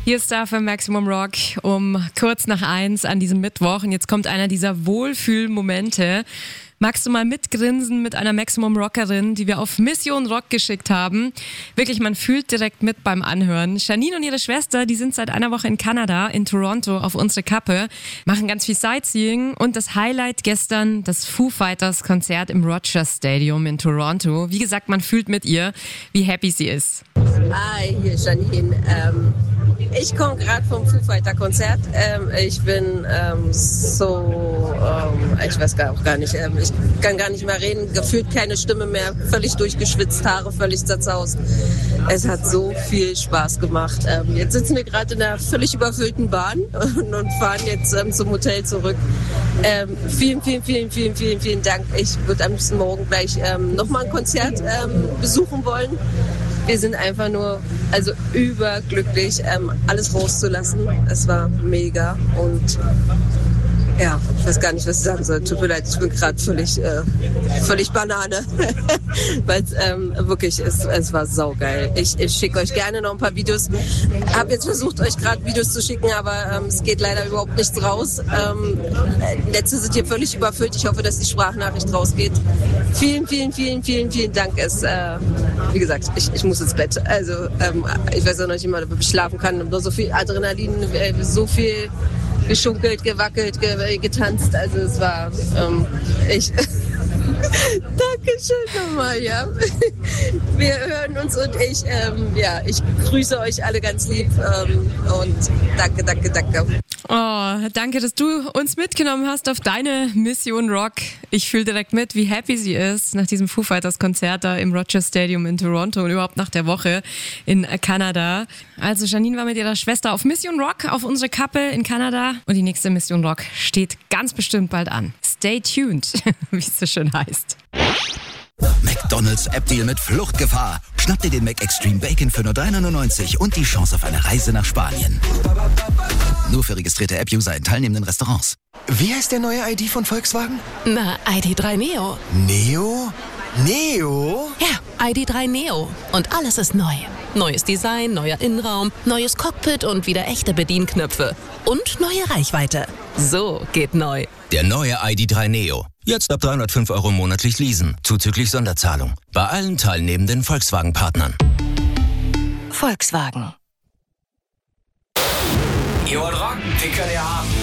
Hier ist da für Maximum Rock um kurz nach 1 an diesem Mittwoch. Und jetzt kommt einer dieser Wohlfühlmomente. Magst du mal mitgrinsen mit einer Maximum Rockerin, die wir auf Mission Rock geschickt haben? Wirklich, man fühlt direkt mit beim Anhören. Janine und ihre Schwester, die sind seit einer Woche in Kanada, in Toronto, auf unsere Kappe, machen ganz viel Sightseeing. Und das Highlight gestern, das Foo Fighters Konzert im Rogers Stadium in Toronto. Wie gesagt, man fühlt mit ihr, wie happy sie ist. Hi, hier ist Janine. Ich komme gerade vom Foo Fighter Konzert. Ich bin ich weiß gar nicht, ich kann gar nicht mehr reden, gefühlt keine Stimme mehr, völlig durchgeschwitzt, Haare völlig zerzaust. Es hat so viel Spaß gemacht. Jetzt sitzen wir gerade in einer völlig überfüllten Bahn und fahren jetzt zum Hotel zurück. Vielen Dank. Ich würde am liebsten morgen gleich nochmal ein Konzert besuchen wollen. Wir sind einfach nur überglücklich, alles rauszulassen. Es war mega und ja, ich weiß gar nicht, was ich sagen soll. Tut mir leid, ich bin gerade völlig Banane. Weil wirklich, es war saugeil. Ich schicke euch gerne noch ein paar Videos. Habe jetzt versucht, euch gerade Videos zu schicken, aber es geht leider überhaupt nichts raus. Netze sind hier völlig überfüllt. Ich hoffe, dass die Sprachnachricht rausgeht. Vielen Dank. Wie gesagt, ich muss ins Bett. Also ich weiß auch noch nicht immer, ob ich schlafen kann. So viel Adrenalin, so viel geschunkelt, gewackelt, getanzt. Also es war Dankeschön nochmal, ja. Wir hören uns und ich grüße euch alle ganz lieb und danke. Oh, danke, dass du uns mitgenommen hast auf deine Mission Rock. Ich fühle direkt mit, wie happy sie ist nach diesem Foo Fighters Konzert da im Rogers Stadium in Toronto und überhaupt nach der Woche in Kanada. Also Janine war mit ihrer Schwester auf Mission Rock, auf unsere Kappe in Kanada und die nächste Mission Rock steht ganz bestimmt bald an. Stay tuned, wie es so schön heißt. McDonald's App-Deal mit Fluchtgefahr. Schnapp dir den McExtreme Bacon für nur 3,99 und die Chance auf eine Reise nach Spanien. Nur für registrierte App-User in teilnehmenden Restaurants. Wie heißt der neue ID von Volkswagen? Na, ID.3 Neo. Neo? Neo? Ja, ID.3 Neo. Und alles ist neu. Neues Design, neuer Innenraum, neues Cockpit und wieder echte Bedienknöpfe. Und neue Reichweite. So geht neu. Der neue ID.3 Neo. Jetzt ab 305 € monatlich leasen, zuzüglich Sonderzahlung. Bei allen teilnehmenden Volkswagen-Partnern. Volkswagen. Ihr wollt rocken? Den könnt ihr haben.